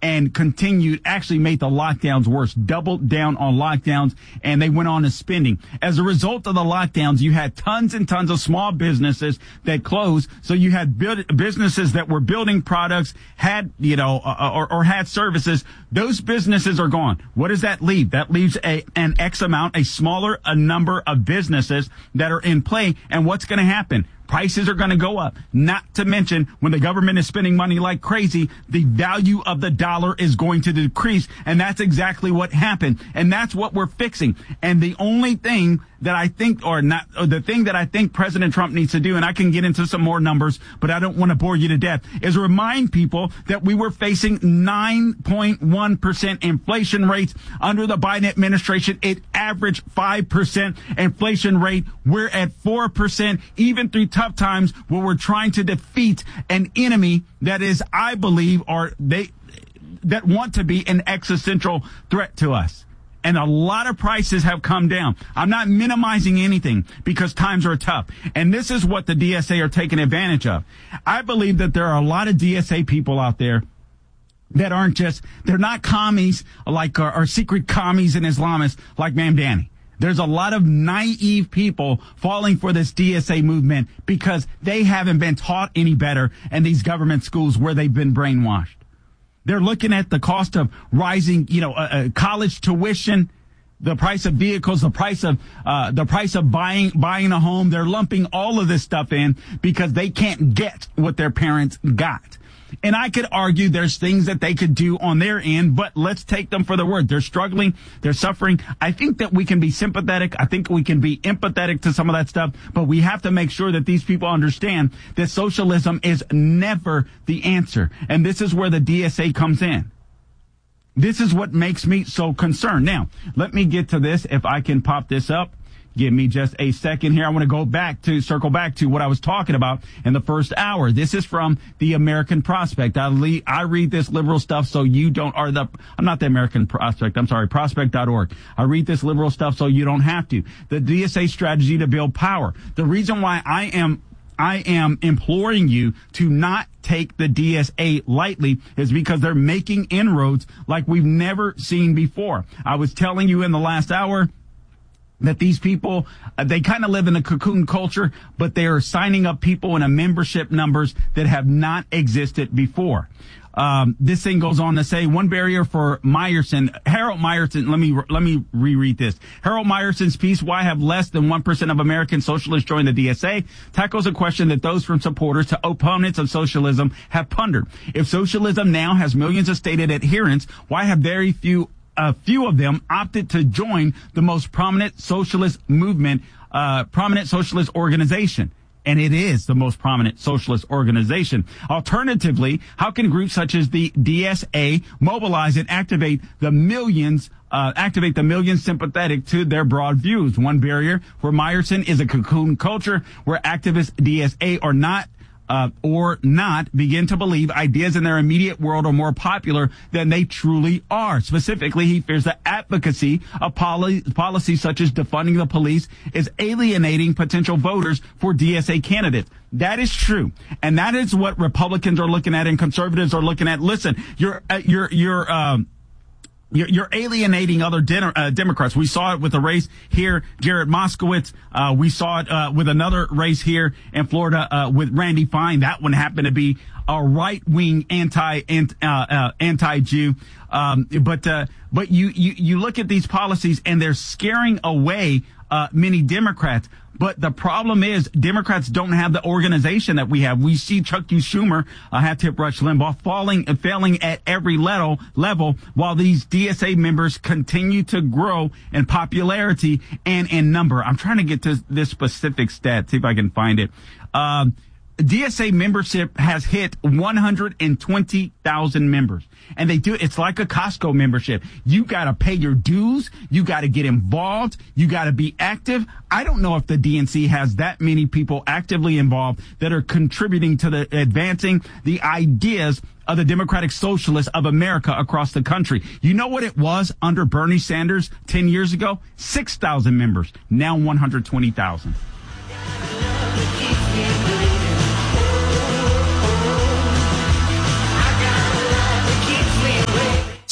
and continued, actually made the lockdowns worse, doubled down on lockdowns, and they went on to spending. As a result of the lockdowns, you had tons and tons of small businesses that closed. So you had businesses that were building products, had, or had services. Those businesses are gone. What does that leave? That leaves an X amount, a smaller number of businesses that are in play. And what's going to happen? Prices are going to go up. Not to mention, when the government is spending money like crazy, the value of the dollar is going to decrease. And that's exactly what happened. And that's what we're fixing. And the only thing that I think, the thing that I think President Trump needs to do, and I can get into some more numbers, but I don't want to bore you to death, is remind people that we were facing 9.1% inflation rates under the Biden administration. It averaged 5% inflation rate. We're at 4%, even through tough times where we're trying to defeat an enemy that is, I believe, that want to be an existential threat to us. And a lot of prices have come down. I'm not minimizing anything because times are tough. And this is what the DSA are taking advantage of. I believe that there are a lot of DSA people out there that they're not commies like, or secret commies and Islamists like Mamdani. There's a lot of naive people falling for this DSA movement because they haven't been taught any better in these government schools where they've been brainwashed. They're looking at the cost of rising, college tuition, the price of vehicles, the price of buying a home. They're lumping all of this stuff in because they can't get what their parents got. And I could argue there's things that they could do on their end, but let's take them for their word. They're struggling. They're suffering. I think that we can be sympathetic. I think we can be empathetic to some of that stuff, but we have to make sure that these people understand that socialism is never the answer. And this is where the DSA comes in. This is what makes me so concerned. Now, let me get to this. If I can pop this up. Give me just a second here. I want to circle back to what I was talking about in the first hour. This is from the American Prospect. I read this liberal stuff so you don't, I'm not the American Prospect. I'm sorry, prospect.org. I read this liberal stuff so you don't have to. The DSA strategy to build power. The reason why I am imploring you to not take the DSA lightly is because they're making inroads like we've never seen before. I was telling you in the last hour that these people, they kind of live in a cocoon culture, but they are signing up people in a membership numbers that have not existed before. This thing goes on to say one barrier for Meyerson, Harold Meyerson. Let me reread this. Harold Meyerson's piece, Why Have Less Than 1% of American Socialists Joined the DSA, tackles a question that those from supporters to opponents of socialism have pondered. If socialism now has millions of stated adherents, why have very few of them opted to join the most prominent socialist movement, prominent socialist organization? And it is the most prominent socialist organization. Alternatively, how can groups such as the DSA mobilize and activate the millions sympathetic to their broad views? One barrier for Meyerson is a cocoon culture where activists DSA are not begin to believe ideas in their immediate world are more popular than they truly are. Specifically, he fears the advocacy of policies such as defunding the police is alienating potential voters for DSA candidates. That is true. And that is what Republicans are looking at and conservatives are looking at. Listen, you're alienating other Democrats. We saw it with the race here, Jared Moskowitz. We saw it with another race here in Florida with Randy Fine. That one happened to be a right-wing anti-Jew. But you look at these policies and they're scaring away many Democrats. But the problem is Democrats don't have the organization that we have. We see Chuck Schumer, hat tip Rush Limbaugh, failing at every level while these DSA members continue to grow in popularity and in number. I'm trying to get to this specific stat, see if I can find it. DSA membership has hit 120,000 members. And it's like a Costco membership. You gotta pay your dues. You gotta get involved. You gotta be active. I don't know if the DNC has that many people actively involved that are contributing to the advancing the ideas of the Democratic Socialists of America across the country. You know what it was under Bernie Sanders 10 years ago? 6,000 members. Now 120,000.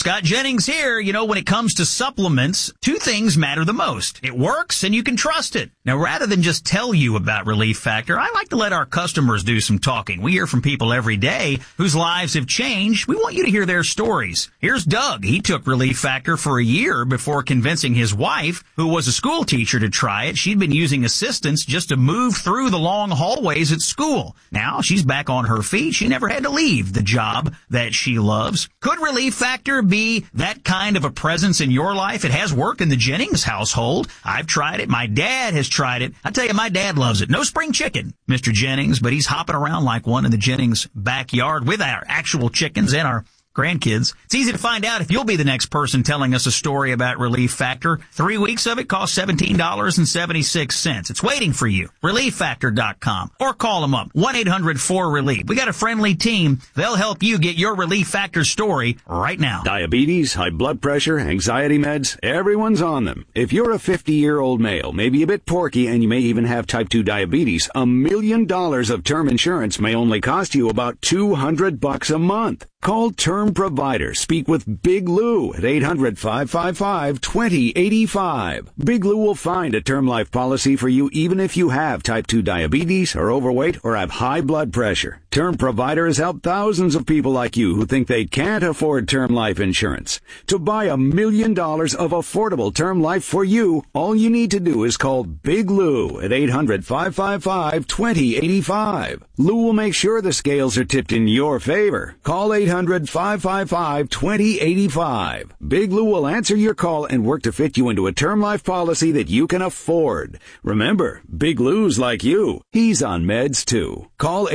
Scott Jennings here. You know, when it comes to supplements, two things matter the most. It works and you can trust it. Now, rather than just tell you about Relief Factor, I like to let our customers do some talking. We hear from people every day whose lives have changed. We want you to hear their stories. Here's Doug. He took Relief Factor for a year before convincing his wife, who was a school teacher, to try it. She'd been using assistance just to move through the long hallways at school. Now she's back on her feet. She never had to leave the job that she loves. Could Relief Factor be that kind of a presence in your life? It has worked in the Jennings household. I've tried it. My dad has tried it. I tell you, my dad loves it. No spring chicken, Mr. Jennings, but he's hopping around like one in the Jennings backyard with our actual chickens and our grandkids. It's easy to find out if you'll be the next person telling us a story about Relief Factor. 3 weeks of it costs $17.76. It's waiting for you. ReliefFactor.com. Or call them up. 1-800-4RELIEF. We got a friendly team. They'll help you get your Relief Factor story right now. Diabetes, high blood pressure, anxiety meds, everyone's on them. If you're a 50-year-old male, maybe a bit porky, and you may even have type 2 diabetes, $1 million of term insurance may only cost you about $200 a month. Call Term Provider. Speak with Big Lou at 800-555-2085. Big Lou will find a term life policy for you even if you have type 2 diabetes, are overweight, or have high blood pressure. Term Provider has helped thousands of people like you who think they can't afford term life insurance. To buy $1 million of affordable term life for you, all you need to do is call Big Lou at 800-555-2085. Lou will make sure the scales are tipped in your favor. Call 800-555-2085. Big Lou will answer your call and work to fit you into a term life policy that you can afford. Remember, Big Lou's like you. He's on meds too. Call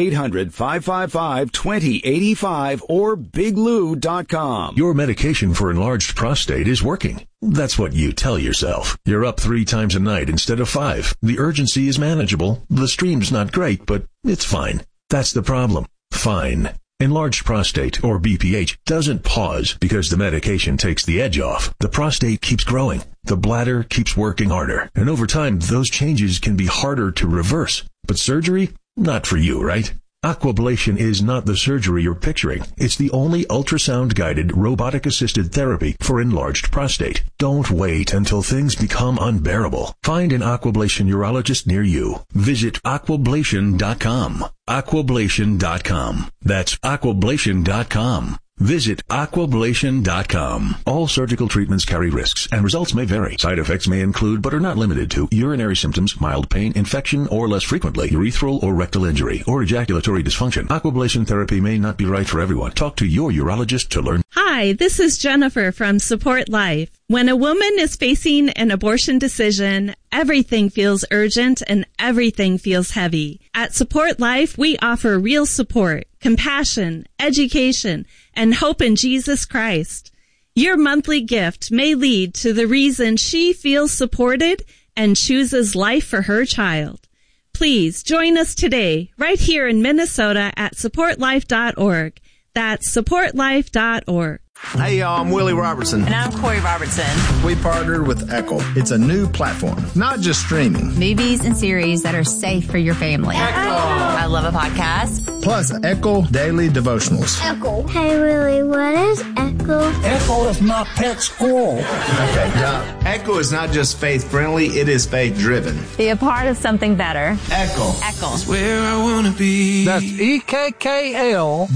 800-555-2085 or biglou.com. Your medication for enlarged prostate is working. That's what you tell yourself. You're up 3 times a night instead of 5. The urgency is manageable. The stream's not great, but it's fine. That's the problem. Fine. Enlarged prostate, or BPH, doesn't pause because the medication takes the edge off. The prostate keeps growing. The bladder keeps working harder. And over time, those changes can be harder to reverse. But surgery? Not for you, right? Aquablation is not the surgery you're picturing. It's the only ultrasound-guided, robotic-assisted therapy for enlarged prostate. Don't wait until things become unbearable. Find an Aquablation urologist near you. Visit aquablation.com. Aquablation.com. That's aquablation.com. Visit aquablation.com. All surgical treatments carry risks, and results may vary. Side effects may include, but are not limited to, urinary symptoms, mild pain, infection, or less frequently, urethral or rectal injury, or ejaculatory dysfunction. Aquablation therapy may not be right for everyone. Talk to your urologist to learn. Hi, this is Jennifer from Support Life. When a woman is facing an abortion decision, everything feels urgent and everything feels heavy. At Support Life, we offer real support, compassion, education, and hope in Jesus Christ. Your monthly gift may lead to the reason she feels supported and chooses life for her child. Please join us today, right here in Minnesota at supportlife.org. That's supportlife.org. Hey, y'all, I'm Willie Robertson. And I'm Corey Robertson. We partnered with Echo. It's a new platform, not just streaming. Movies and series that are safe for your family. Echo! I love a podcast. Plus, Echo Daily Devotionals. Echo. Hey, Willie, what is Echo? Echo is my pet squirrel. Okay, now, Echo is not just faith-friendly, it is faith-driven. Be a part of something better. Echo. Echo. That's where I want to be. That's EKKL.com.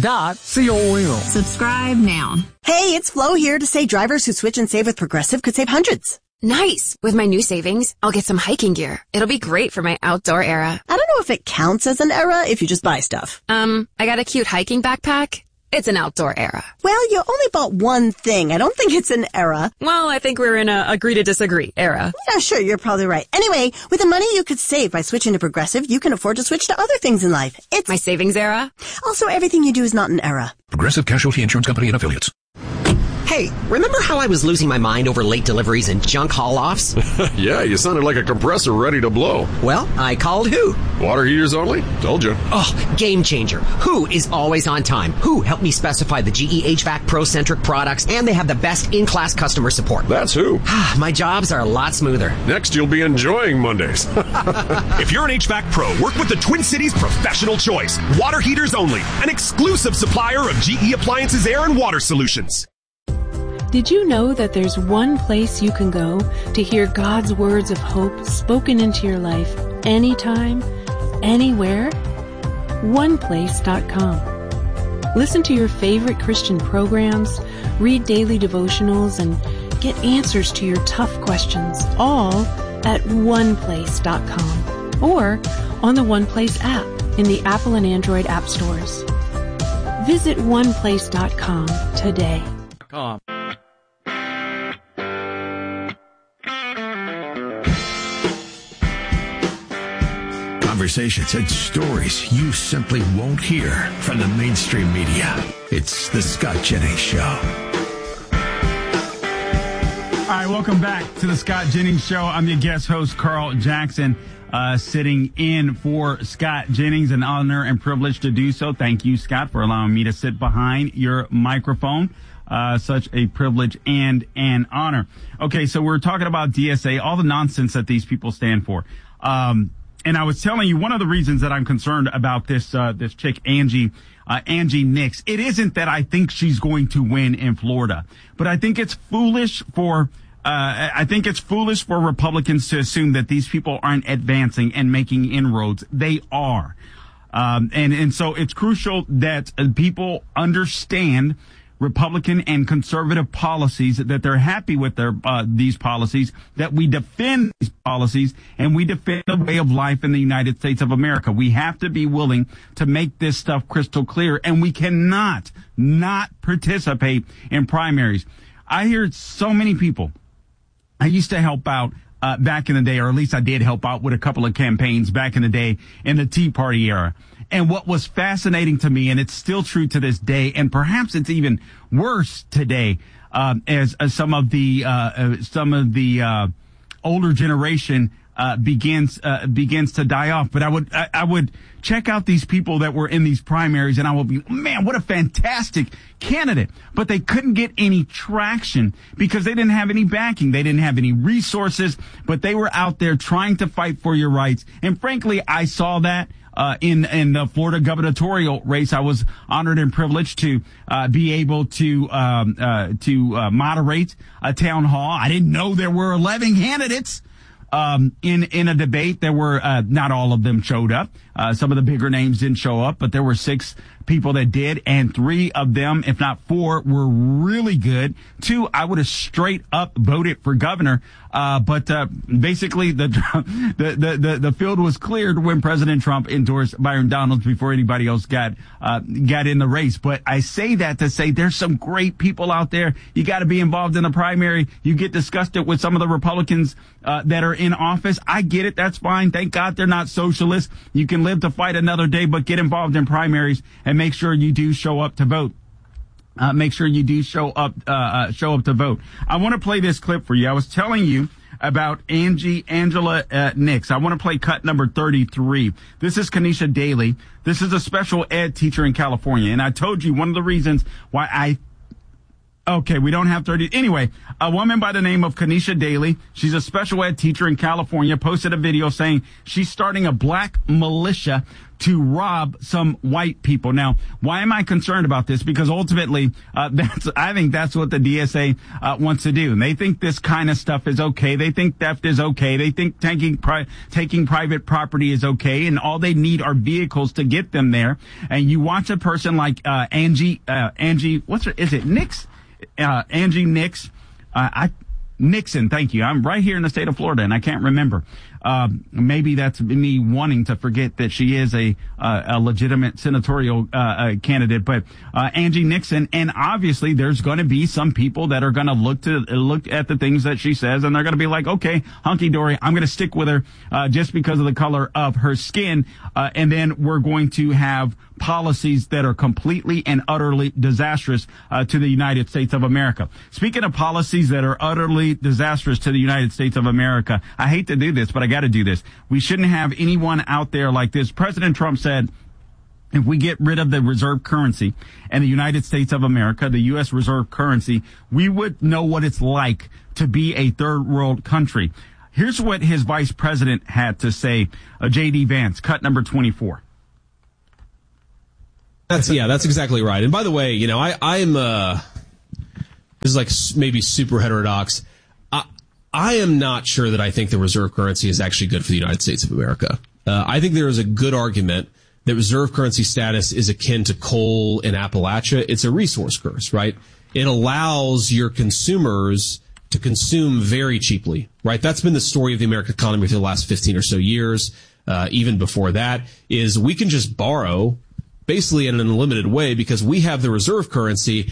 Subscribe now. Hey, it's Flo here to say drivers who switch and save with Progressive could save hundreds. Nice. With my new savings, I'll get some hiking gear. It'll be great for my outdoor era. I don't know if it counts as an era if you just buy stuff. I got a cute hiking backpack. It's an outdoor era. Well, you only bought one thing. I don't think it's an era. Well, I think we're in a agree to disagree era. Yeah, sure, you're probably right. Anyway, with the money you could save by switching to Progressive, you can afford to switch to other things in life. It's my savings era. Also, everything you do is not an era. Progressive Casualty Insurance Company and Affiliates. Hey, remember how I was losing my mind over late deliveries and junk haul-offs? Yeah, you sounded like a compressor ready to blow. Well, I called Who. Water heaters only? Told you. Oh, game changer. Who is always on time. Who helped me specify the GE HVAC Pro-centric products, and they have the best in-class customer support. That's Who. My jobs are a lot smoother. Next, you'll be enjoying Mondays. If you're an HVAC pro, work with the Twin Cities Professional Choice. Water heaters only. An exclusive supplier of GE Appliances Air and Water Solutions. Did you know that there's one place you can go to hear God's words of hope spoken into your life anytime, anywhere? OnePlace.com. Listen to your favorite Christian programs, read daily devotionals, and get answers to your tough questions, all at OnePlace.com or on the OnePlace app in the Apple and Android app stores. Visit OnePlace.com today. Conversations and stories you simply won't hear from the mainstream media. It's the Scott Jennings Show. All right, welcome back to the Scott Jennings Show. I'm your guest host, Carl Jackson, sitting in for Scott Jennings. An honor and privilege to do so. Thank you, Scott, for allowing me to sit behind your microphone. Such a privilege and an honor. Okay, so we're talking about DSA, all the nonsense that these people stand for. And I was telling you, one of the reasons that I'm concerned about this chick, Angie Nix, it isn't that I think she's going to win in Florida, but I think it's foolish for Republicans to assume that these people aren't advancing and making inroads. They are. And so it's crucial that people understand Republican and conservative policies, that they're happy with these policies, that we defend these policies, and we defend the way of life in the United States of America. We have to be willing to make this stuff crystal clear, and we cannot not participate in primaries. I hear so many people. I used to help out back in the day, or at least I did help out with a couple of campaigns back in the day in the Tea Party era. And what was fascinating to me, and it's still true to this day, and perhaps it's even worse today, as some of the older generation begins to die off. But I would check out these people that were in these primaries, and I would be, man, what a fantastic candidate. But they couldn't get any traction because they didn't have any backing. They didn't have any resources, but they were out there trying to fight for your rights. And frankly, I saw that in the Florida gubernatorial race. I was honored and privileged to be able to moderate a town hall. I didn't know there were 11 candidates in a debate. There were not all of them showed up. Some of the bigger names didn't show up, but there were 6 people that did, and 3 of them, if not 4, were really good. 2, I would have straight up voted for governor. But basically the field was cleared when President Trump endorsed Byron Donalds before anybody else got in the race. But I say that to say there's some great people out there. You got to be involved in the primary. You get disgusted with some of the Republicans that are in office. I get it. That's fine. Thank God they're not socialists. You can live to fight another day, but get involved in primaries and make sure you do show up to vote. Make sure you do show up to vote. I want to play this clip for you. I was telling you about Angela Nix. I want to play cut number 33. This is Kanisha Daly. This is a special ed teacher in California. And I told you one of the reasons why okay, we don't have 30. Anyway, a woman by the name of Kanisha Daly, she's a special ed teacher in California, posted a video saying she's starting a black militia to rob some white people. Now, why am I concerned about this? Because ultimately, I think that's what the DSA wants to do. And they think this kind of stuff is okay. They think theft is okay. They think taking private property is okay. And all they need are vehicles to get them there. And you watch a person like Angie, is it Nix? Angie Nix, Nixon, thank you. I'm right here in the state of Florida, and I can't remember. Maybe that's me wanting to forget that she is a legitimate senatorial candidate. But Angie Nixon, and obviously there's going to be some people that are going to look at the things that she says, and they're going to be like, okay, hunky dory, I'm going to stick with her just because of the color of her skin, and then we're going to have policies that are completely and utterly disastrous to the United States of America. Speaking of policies that are utterly disastrous to the United States of America, I hate to do this, but I got to do this. We shouldn't have anyone out there like this. President Trump said, if we get rid of the reserve currency and the United States of America, the U.S. reserve currency, we would know what it's like to be a third world country. Here's what his vice president had to say. J.D. Vance, cut number 24. That's exactly right. And by the way, I'm this is like maybe super heterodox. I am not sure that I think the reserve currency is actually good for the United States of America. I think there is a good argument that reserve currency status is akin to coal in Appalachia. It's a resource curse, right? It allows your consumers to consume very cheaply, right? That's been the story of the American economy for the last 15 or so years. Even before that, is we can just borrow basically in an unlimited way because we have the reserve currency.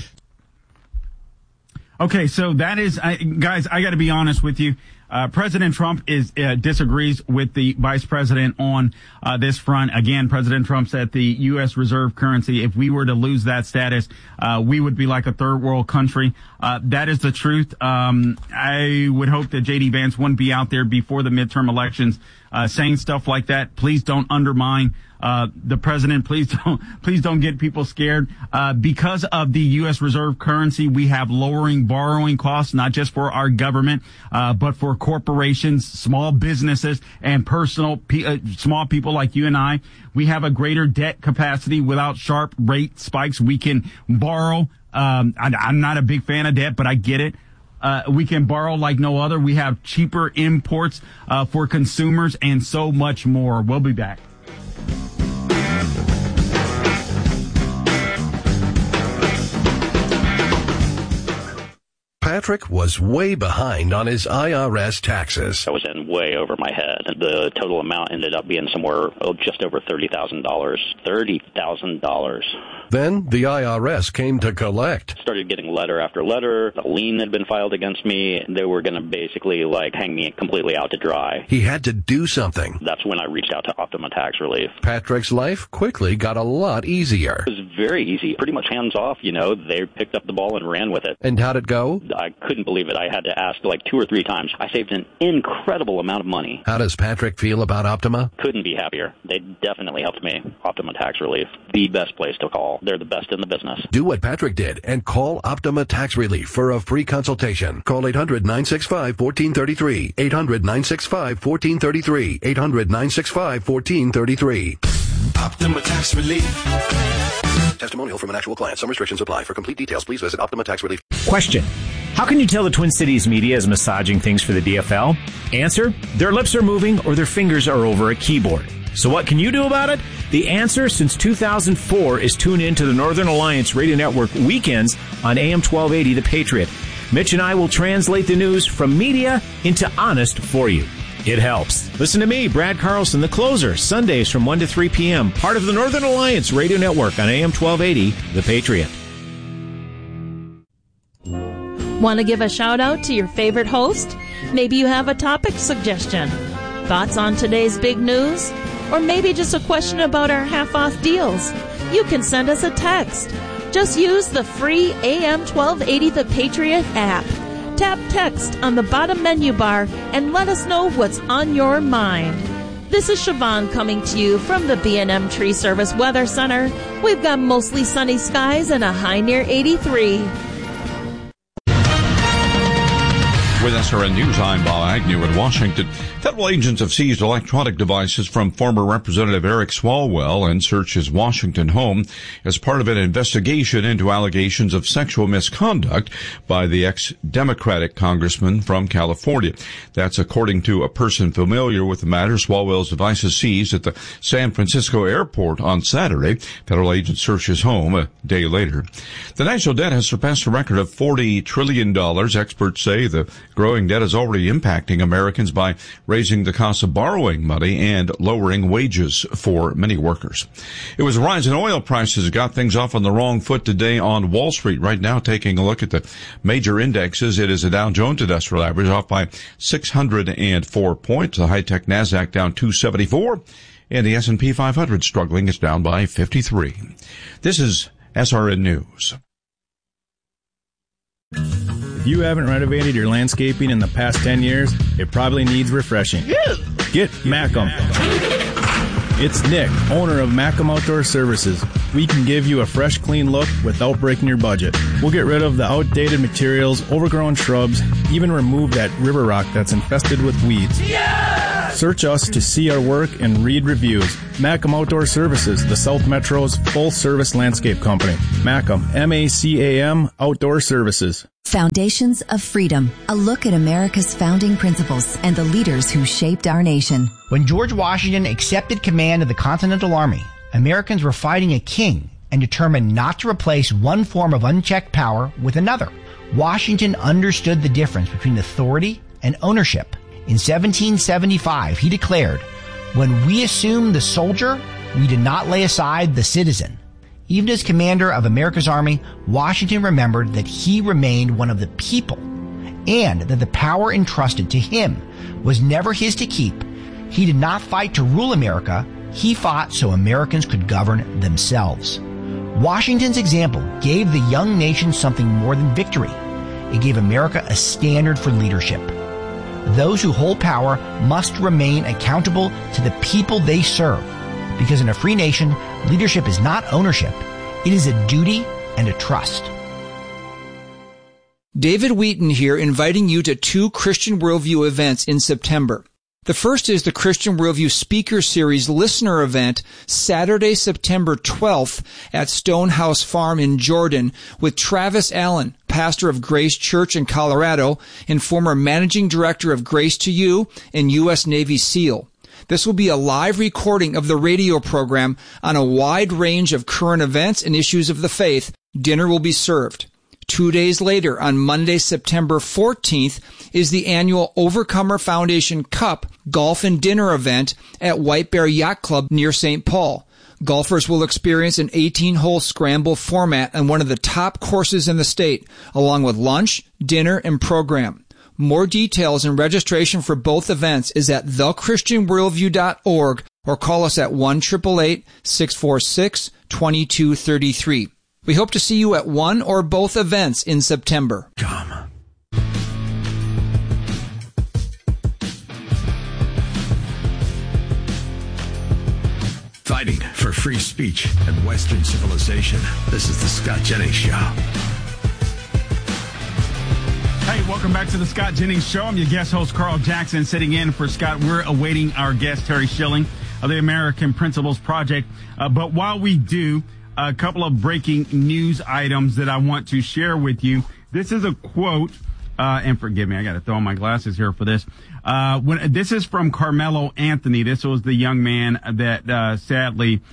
Okay, so that is, guys, I got to be honest with you. President Trump disagrees with the vice president on this front. Again, President Trump said the U.S. reserve currency, if we were to lose that status, we would be like a third world country. That is the truth. I would hope that J.D. Vance wouldn't be out there before the midterm elections saying stuff like that. Please don't undermine the president. Please don't get people scared. Because of the U.S. reserve currency, we have lowering borrowing costs, not just for our government, but for corporations, small businesses, and small people like you and I. We have a greater debt capacity without sharp rate spikes. We can borrow. I'm not a big fan of debt, but I get it. We can borrow like no other. We have cheaper imports for consumers and so much more. We'll be back. Patrick was way behind on his IRS taxes. I was in way over my head. The total amount ended up being somewhere just over $30,000. $30,000. Then the IRS came to collect. Started getting letter after letter. A lien had been filed against me. They were going to basically hang me completely out to dry. He had to do something. That's when I reached out to Optima Tax Relief. Patrick's life quickly got a lot easier. It was very easy. Pretty much hands off, They picked up the ball and ran with it. And how'd it go? I couldn't believe it. I had to ask 2 or 3 times. I saved an incredible amount of money. How does Patrick feel about Optima? Couldn't be happier. They definitely helped me. Optima Tax Relief. The best place to call. They're the best in the business. Do what Patrick did and call Optima Tax Relief for a free consultation. Call 800-965-1433. 800-965-1433. 800-965-1433. Optima Tax Relief. Testimonial from an actual client. Some restrictions apply. For complete details, please visit Optima Tax Relief. Question. How can you tell the Twin Cities media is massaging things for the DFL? Answer. Their lips are moving or their fingers are over a keyboard. So what can you do about it? The answer since 2004 is tune in to the Northern Alliance Radio Network weekends on AM 1280 The Patriot. Mitch and I will translate the news from media into honest for you. It helps. Listen to me, Brad Carlson, the closer, Sundays from 1 to 3 p.m., part of the Northern Alliance Radio Network on AM 1280, The Patriot. Want to give a shout out to your favorite host? Maybe you have a topic suggestion, thoughts on today's big news, or maybe just a question about our half-off deals. You can send us a text. Just use the free AM 1280 The Patriot app. Tap text on the bottom menu bar and let us know what's on your mind. This is Siobhan coming to you from the B&M Tree Service Weather Center. We've got mostly sunny skies and a high near 83. With SRN News, I'm Bob Agnew in Washington. Federal agents have seized electronic devices from former Representative Eric Swalwell and searched his Washington home as part of an investigation into allegations of sexual misconduct by the ex-Democratic congressman from California. That's according to a person familiar with the matter. Swalwell's devices seized at the San Francisco airport on Saturday. Federal agents searched his home a day later. The national debt has surpassed a record of $40 trillion. Experts say the growing debt is already impacting Americans by raising the cost of borrowing money and lowering wages for many workers. It was a rise in oil prices that got things off on the wrong foot today on Wall Street. Right now, taking a look at the major indexes, it is the Dow Jones Industrial Average off by 604 points. The high-tech NASDAQ down 274, and the S&P 500 struggling. It's down by 53. This is SRN News. If you haven't renovated your landscaping in the past 10 years, it probably needs refreshing. Get Macam. It's Nick, owner of Macam Outdoor Services. We can give you a fresh, clean look without breaking your budget. We'll get rid of the outdated materials, overgrown shrubs, even remove that river rock that's infested with weeds. Yeah! Search us to see our work and read reviews. Macam Outdoor Services, the South Metro's full-service landscape company. Macam, M-A-C-A-M, Outdoor Services. Foundations of Freedom, a look at America's founding principles and the leaders who shaped our nation. When George Washington accepted command of the Continental Army, Americans were fighting a king and determined not to replace one form of unchecked power with another. Washington understood the difference between authority and ownership. In 1775, he declared, "When we assumed the soldier, we did not lay aside the citizen." Even as commander of America's army, Washington remembered that he remained one of the people and that the power entrusted to him was never his to keep. He did not fight to rule America. He fought so Americans could govern themselves. Washington's example gave the young nation something more than victory. It gave America a standard for leadership. Those who hold power must remain accountable to the people they serve, because in a free nation, leadership is not ownership. It is a duty and a trust. David Wheaton here, inviting you to 2 Christian Worldview events in September. The first is the Christian Worldview Speaker Series listener event, Saturday, September 12th at Stonehouse Farm in Jordan with Travis Allen, pastor of Grace Church in Colorado and former managing director of Grace to You and U.S. Navy SEAL. This will be a live recording of the radio program on a wide range of current events and issues of the faith. Dinner will be served. 2 days later, on Monday, September 14th, is the annual Overcomer Foundation Cup Golf and Dinner event at White Bear Yacht Club near St. Paul. Golfers will experience an 18-hole scramble format on one of the top courses in the state, along with lunch, dinner, and program. More details and registration for both events is at thechristianworldview.org or call us at 1-888-646-2233. We hope to see you at one or both events in September. Fighting for free speech and Western civilization. This is the Scott Jennings Show. Hey, welcome back to the Scott Jennings Show. I'm your guest host, Carl Jackson, sitting in for Scott. We're awaiting our guest, Terry Schilling of the American Principles Project. But while we do, a couple of breaking news items that I want to share with you. This is a quote, and forgive me, I got to throw on my glasses here for this. This is from Carmelo Anthony. This was the young man that sadly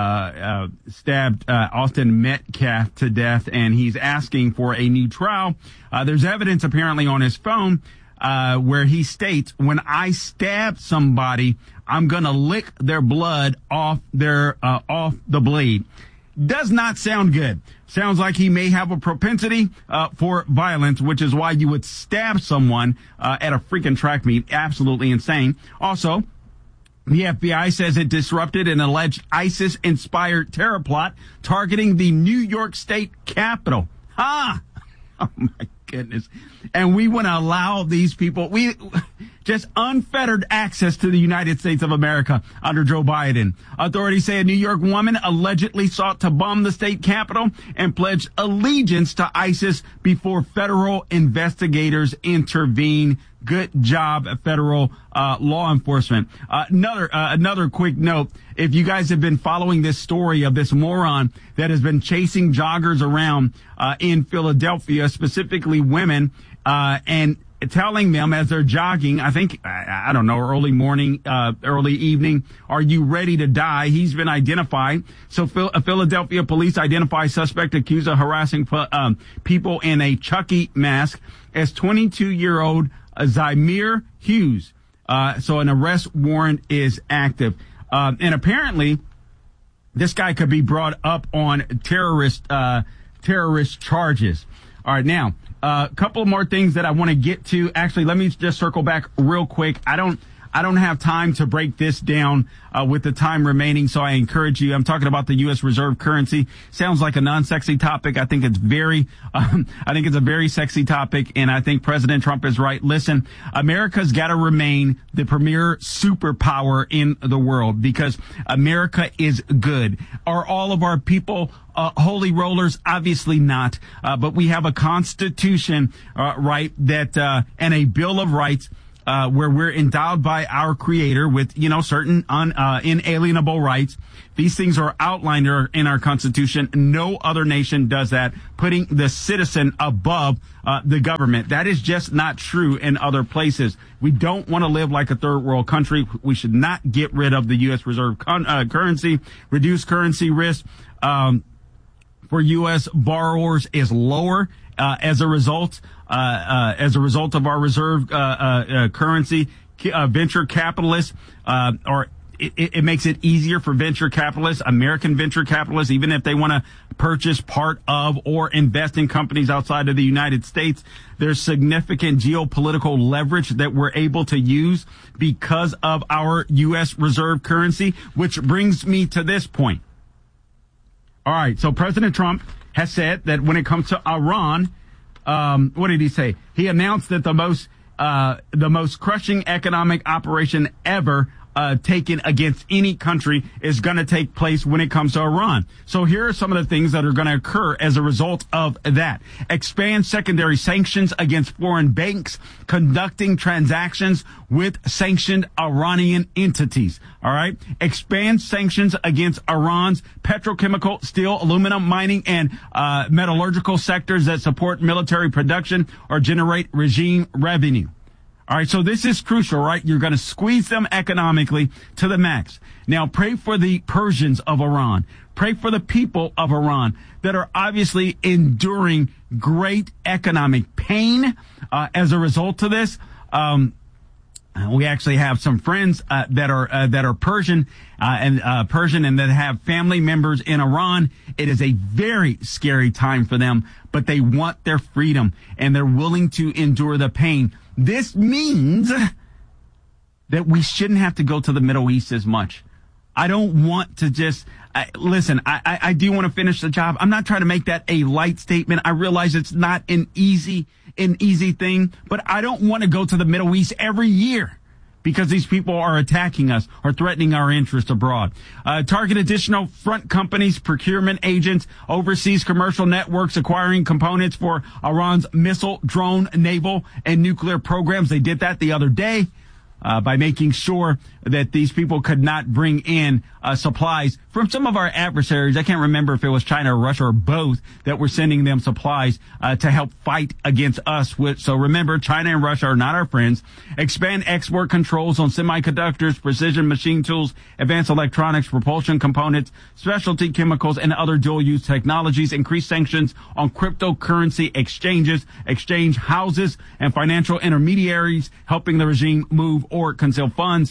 stabbed Austin Metcalf to death, and he's asking for a new trial. There's evidence apparently on his phone where he states, "When I stab somebody, I'm going to lick their blood off off the blade." Does not sound good. Sounds like he may have a propensity for violence, which is why you would stab someone at a freaking track meet. Absolutely insane. Also, the FBI says it disrupted an alleged ISIS-inspired terror plot targeting the New York State Capitol. Oh my goodness. And we want to allow these people, just unfettered access to the United States of America under Joe Biden. Authorities say a New York woman allegedly sought to bomb the state capitol and pledged allegiance to ISIS before federal investigators intervene. Good job, federal law enforcement. Another quick note. If you guys have been following this story of this moron that has been chasing joggers around in Philadelphia, specifically women, and telling them as they're jogging, I think, I don't know, early morning, early evening, are you ready to die? He's been identified. So Philadelphia police identify suspect accused of harassing people in a Chucky mask as 22-year-old Zymir Hughes. So an arrest warrant is active. And apparently this guy could be brought up on terrorist charges. All right. Now, a couple more things that I want to get to. Actually, let me just circle back real quick. I don't have time to break this down with the time remaining, so I encourage you. I'm talking about the U.S. reserve currency. Sounds like a non-sexy topic. I think it's a very sexy topic, and I think President Trump is right. Listen, America's got to remain the premier superpower in the world because America is good. Are all of our people holy rollers? Obviously not. But we have a constitution, right, that, and a Bill of Rights where we're endowed by our Creator with, certain inalienable rights. These things are outlined in our Constitution. No other nation does that, putting the citizen above the government. That is just not true in other places. We don't want to live like a third world country. We should not get rid of the U.S. reserve currency. Reduce currency risk for U.S. borrowers is lower as a result of our reserve currency. Venture capitalists it makes it easier for venture capitalists, American venture capitalists, even if they want to purchase part of or invest in companies outside of the United States. There's significant geopolitical leverage that we're able to use because of our U.S. reserve currency, which brings me to this point. All right. So President Trump has said that when it comes to Iran, what did he say? He announced that the most crushing economic operation ever taken against any country is going to take place when it comes to Iran. So here are some of the things that are going to occur as a result of that. Expand secondary sanctions against foreign banks conducting transactions with sanctioned Iranian entities. All right. Expand sanctions against Iran's petrochemical, steel, aluminum, mining, and metallurgical sectors that support military production or generate regime revenue. All right, so this is crucial, right? You're going to squeeze them economically to the max. Now, pray for the Persians of Iran. Pray for the people of Iran that are obviously enduring great economic pain as a result of this. We actually have some friends that are Persian and that have family members in Iran. It is a very scary time for them, but they want their freedom and they're willing to endure the pain. This means that we shouldn't have to go to the Middle East as much. I don't want to just listen. I do want to finish the job. I'm not trying to make that a light statement. I realize it's not an easy thing, but I don't want to go to the Middle East every year because these people are attacking us or threatening our interests abroad. Target additional front companies, procurement agents, overseas commercial networks acquiring components for Iran's missile, drone, naval, and nuclear programs. They did that the other day by making sure that these people could not bring in supplies from some of our adversaries. I can't remember if it was China or Russia or both that were sending them supplies to help fight against us. So remember, China and Russia are not our friends. Expand export controls on semiconductors, precision machine tools, advanced electronics, propulsion components, specialty chemicals, and other dual-use technologies. Increase sanctions on cryptocurrency exchanges, exchange houses, and financial intermediaries, helping the regime move or conceal funds.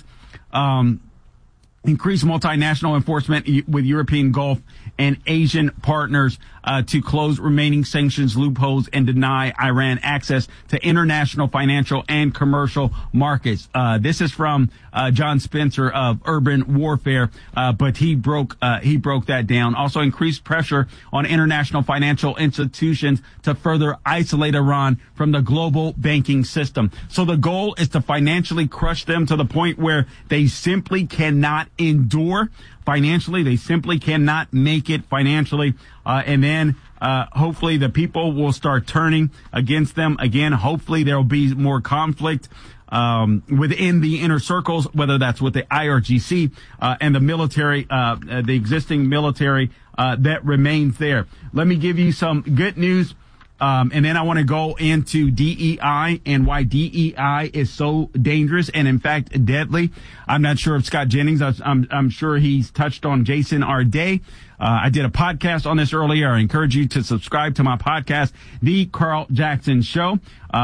Increase multinational enforcement with European, Gulf, and Asian partners to close remaining sanctions loopholes and deny Iran access to international financial and commercial markets. This is from John Spencer of Urban Warfare, but he broke that down. Also, increase pressure on international financial institutions to further isolate Iran from the global banking system. So the goal is to financially crush them to the point where they simply cannot endure financially. They simply cannot make it financially. And then hopefully the people will start turning against them again. Hopefully there will be more conflict within the inner circles, whether that's with the IRGC and the military, the existing military that remains there. Let me give you some good news. And then I want to go into DEI and why DEI is so dangerous and, in fact, deadly. I'm not sure if Scott Jennings, I'm sure he's touched on Jason Arday. I did a podcast on this earlier. I encourage you to subscribe to my podcast, The Carl Jackson Show.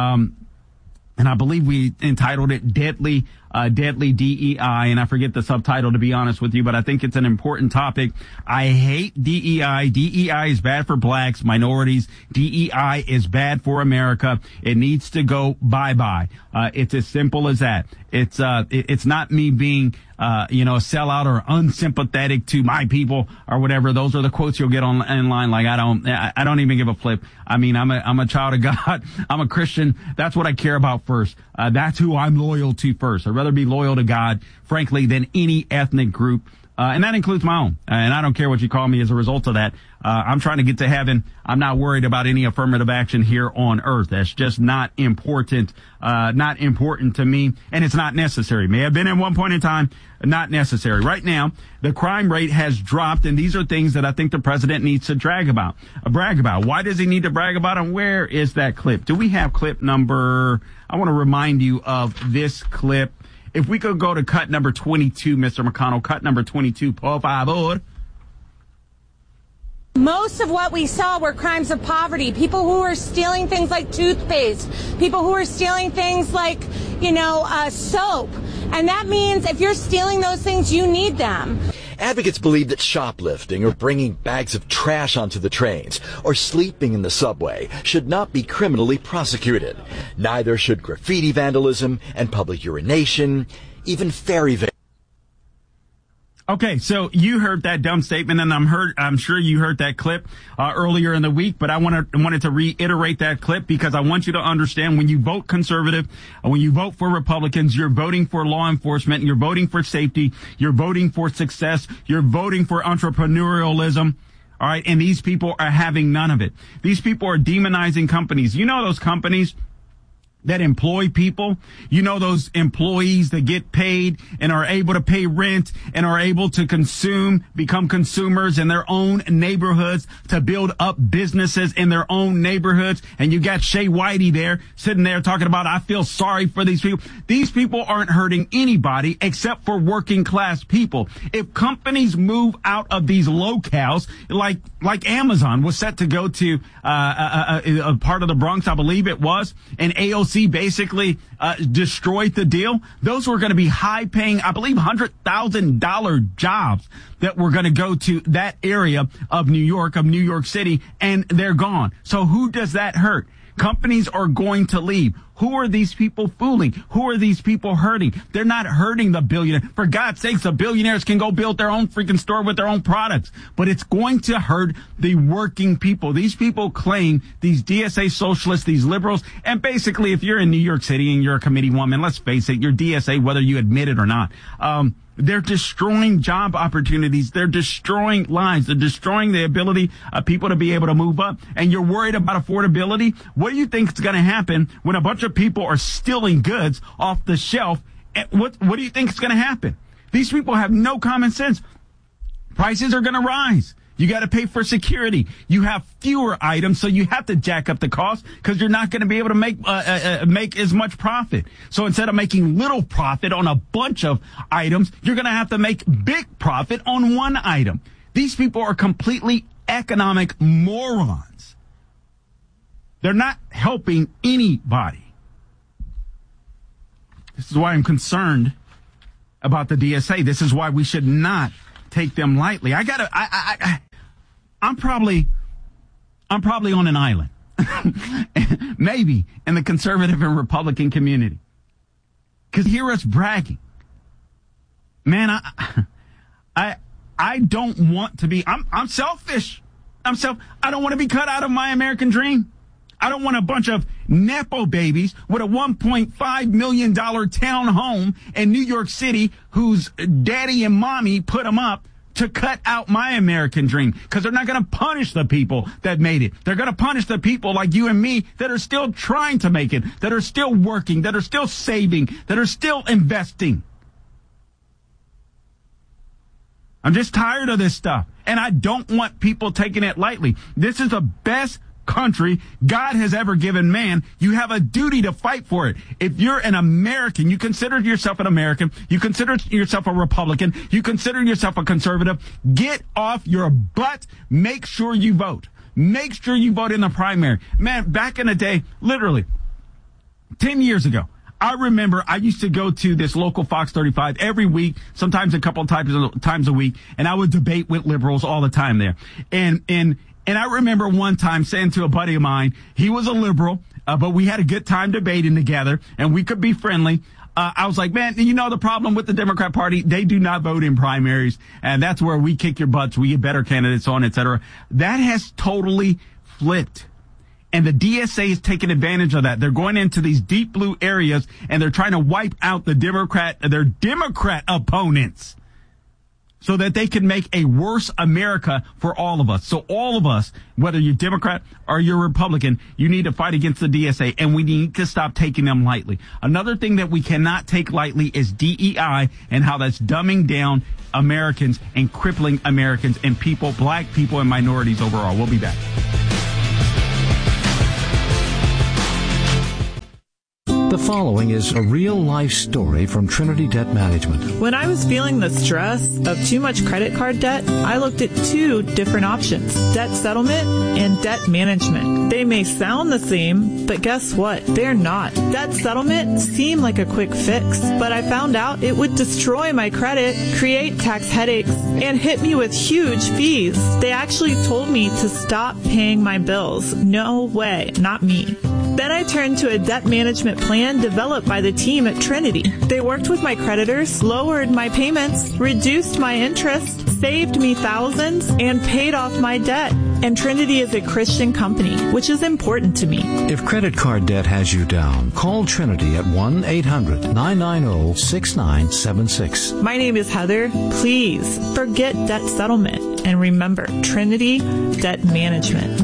And I believe we entitled it Deadly DEI, and I forget the subtitle, to be honest with you, but I think it's an important topic. I hate DEI. DEI is bad for blacks, minorities. DEI is bad for America. It needs to go bye-bye. It's as simple as that. It's not me being, a sellout or unsympathetic to my people or whatever. Those are the quotes you'll get in line. Like, I don't even give a flip. I mean, I'm a child of God. I'm a Christian. That's what I care about first. That's who I'm loyal to first. I'd rather be loyal to God, frankly, than any ethnic group and that includes my own. And I don't care what you call me as a result of that. I'm trying to get to heaven. I'm not worried about any affirmative action here on earth. That's just not important to me, and it's not necessary. May have been at one point in time, not necessary. Right now, the crime rate has dropped, and these are things that I think the president needs to brag about. Why does he need to brag about them? Where is that clip? Do we have clip number? I want to remind you of this clip. If we could go to cut number 22, Mr. McConnell, cut number 22, por favor. Most of what we saw were crimes of poverty. People who were stealing things like toothpaste. People who were stealing things like, soap. And that means if you're stealing those things, you need them. Advocates believe that shoplifting or bringing bags of trash onto the trains or sleeping in the subway should not be criminally prosecuted. Neither should graffiti vandalism and public urination, even ferry vandalism. Okay, so you heard that dumb statement, and I'm sure you heard that clip earlier in the week, but I wanted to reiterate that clip because I want you to understand when you vote conservative, when you vote for Republicans, you're voting for law enforcement, you're voting for safety, you're voting for success, you're voting for entrepreneurialism. All right, and these people are having none of it. These people are demonizing companies. You know those companies that employ people, those employees that get paid and are able to pay rent and are able to become consumers in their own neighborhoods, to build up businesses in their own neighborhoods. And you got Shay Whitey there sitting there talking about, I feel sorry for these people. These people aren't hurting anybody except for working class people. If companies move out of these locales, like Amazon was set to go to a part of the Bronx, I believe it was, and AOC basically destroyed the deal. Those were going to be high-paying, I believe, $100,000 jobs that were going to go to that area of New York City, and they're gone. So who does that hurt? Companies are going to leave. Who are these people fooling? Who are these people hurting? They're not hurting the billionaire. For God's sakes, the billionaires can go build their own freaking store with their own products. But it's going to hurt the working people. These people claim, these DSA socialists, these liberals, and basically if you're in New York City and you're a committee woman, let's face it, you're DSA whether you admit it or not. They're destroying job opportunities. They're destroying lives. They're destroying the ability of people to be able to move up. And you're worried about affordability? What do you think is going to happen when a bunch of people are stealing goods off the shelf? What do you think is going to happen? These people have no common sense. Prices are going to rise. You got to pay for security. You have fewer items, so you have to jack up the cost because you're not going to be able to make as much profit. So instead of making little profit on a bunch of items, you're going to have to make big profit on one item. These people are completely economic morons. They're not helping anybody. This is why I'm concerned about the DSA. This is why we should not take them lightly. I'm probably on an island, maybe in the conservative and Republican community, because hear us bragging. Man, I don't want to be. I'm selfish. I don't want to be cut out of my American dream. I don't want a bunch of Nepo babies with a $1.5 million town home in New York City whose daddy and mommy put them up to cut out my American dream, because they're not going to punish the people that made it. They're going to punish the people like you and me that are still trying to make it, that are still working, that are still saving, that are still investing. I'm just tired of this stuff, and I don't want people taking it lightly. This is the best country God has ever given man. You have a duty to fight for it. If you're an American, you consider yourself an American, you consider yourself a Republican, you consider yourself a conservative, get off your butt. Make sure you vote. Make sure you vote in the primary. Man, back in the day, literally 10 years ago, I remember I used to go to this local Fox 35 every week, sometimes a couple times a week, and I would debate with liberals all the time there. And I remember one time saying to a buddy of mine, he was a liberal, but we had a good time debating together, and we could be friendly. I was like, man, you know the problem with the Democrat Party? They do not vote in primaries, and that's where we kick your butts, we get better candidates on, et cetera. That has totally flipped. And the DSA is taking advantage of that. They're going into these deep blue areas, and they're trying to wipe out their Democrat opponents. so that they can make a worse America for all of us. So all of us, whether you're Democrat or you're Republican, you need to fight against the DSA, and we need to stop taking them lightly. Another thing that we cannot take lightly is DEI and how that's dumbing down Americans and crippling Americans and people, black people and minorities overall. We'll be back. The following is a real-life story from Trinity Debt Management. When I was feeling the stress of too much credit card debt, I looked at two different options, debt settlement and debt management. They may sound the same, but guess what? They're not. Debt settlement seemed like a quick fix, but I found out it would destroy my credit, create tax headaches, and hit me with huge fees. They actually told me to stop paying my bills. No way, not me. Then I turned to a debt management plan developed by the team at Trinity. They worked with my creditors, lowered my payments, reduced my interest, saved me thousands, and paid off my debt. And Trinity is a Christian company, which is important to me. If credit card debt has you down, call Trinity at 1-800-990-6976. My name is Heather. Please forget debt settlement. And remember, Trinity Debt Management.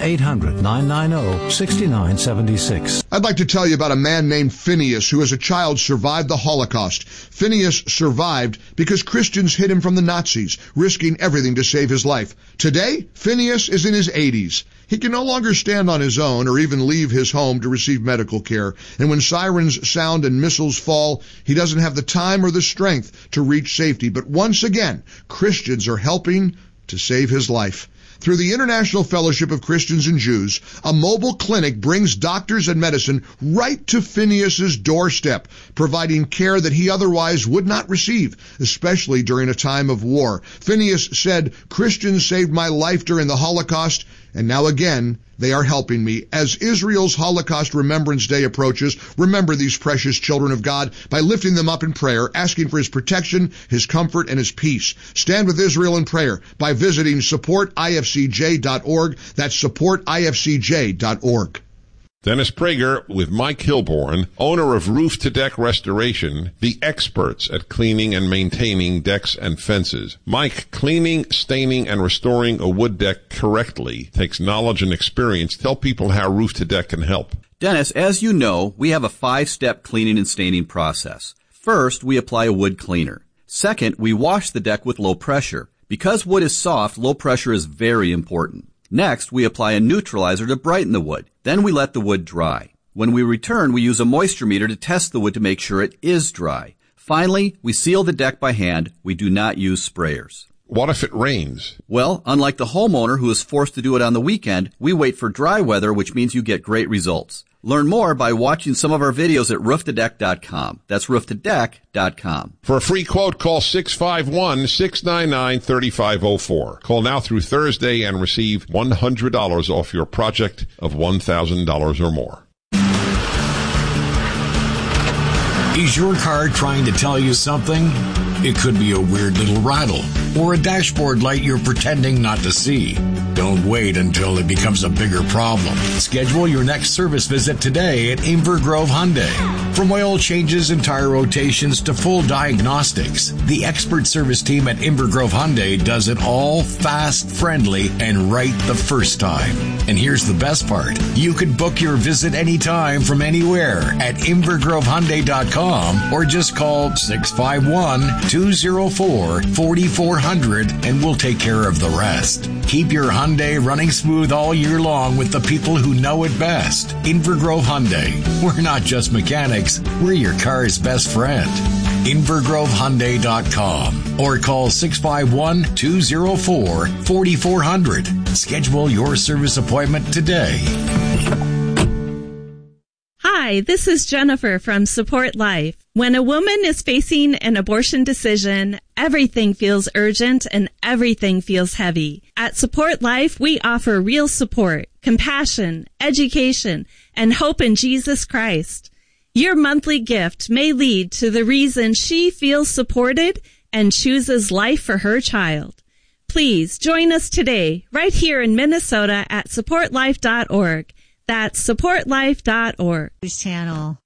1-800-990-6976. I'd like to tell you about a man named Phineas who as a child survived the Holocaust. Phineas survived because Christians hid him from the Nazis, risking everything to save his life. Today, Phineas is in his 80s. He can no longer stand on his own or even leave his home to receive medical care. And when sirens sound and missiles fall, he doesn't have the time or the strength to reach safety. But once again, Christians are helping to save his life. Through the International Fellowship of Christians and Jews, a mobile clinic brings doctors and medicine right to Phineas's doorstep, providing care that he otherwise would not receive, especially during a time of war. Phineas said, "Christians saved my life during the Holocaust, and now again, they are helping me." As Israel's Holocaust Remembrance Day approaches, remember these precious children of God by lifting them up in prayer, asking for his protection, his comfort, and his peace. Stand with Israel in prayer by visiting supportifcj.org. That's supportifcj.org. Dennis Prager with Mike Hilborn, owner of Roof to Deck Restoration, the experts at cleaning and maintaining decks and fences. Mike, cleaning, staining, and restoring a wood deck correctly takes knowledge and experience. Tell people how Roof to Deck can help. Dennis, as you know, we have a 5-step cleaning and staining process. First, we apply a wood cleaner. Second, we wash the deck with low pressure. Because wood is soft, low pressure is very important. Next, we apply a neutralizer to brighten the wood. Then we let the wood dry. When we return, we use a moisture meter to test the wood to make sure it is dry. Finally, we seal the deck by hand. We do not use sprayers. What if it rains? Well, unlike the homeowner who is forced to do it on the weekend, we wait for dry weather, which means you get great results. Learn more by watching some of our videos at rooftodeck.com. That's rooftodeck.com. For a free quote, call 651-699-3504. Call now through Thursday and receive $100 off your project of $1,000 or more. Is your car trying to tell you something? It could be a weird little rattle or a dashboard light you're pretending not to see. Don't wait until it becomes a bigger problem. Schedule your next service visit today at Inver Grove Hyundai. From oil changes and tire rotations to full diagnostics, the expert service team at Inver Grove Hyundai does it all fast, friendly, and right the first time. And here's the best part. You can book your visit anytime from anywhere at invergrovehyundai.com or just call 651-204-4400 and we'll take care of the rest. Keep your Hyundai running smooth all year long with the people who know it best. Inver Grove Hyundai. We're not just mechanics, we're your car's best friend. invergrovehyundai.com or call 651-204-4400. Schedule your service appointment today. Hi, this is Jennifer from Support Life. When a woman is facing an abortion decision, everything feels urgent and everything feels heavy. At Support Life, we offer real support, compassion, education, and hope in Jesus Christ. Your monthly gift may lead to the reason she feels supported and chooses life for her child. Please join us today, right here in Minnesota at supportlife.org. That's supportlife.org. News Channel.